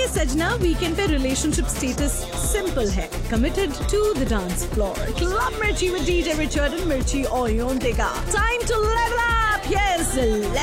सजना वीकेंड पे relationship status simple है, committed to the dance floor. Club मिर्ची विद डीजे रिचर्ड एंड मिर्ची और योंतेका। Time two level up. Yes,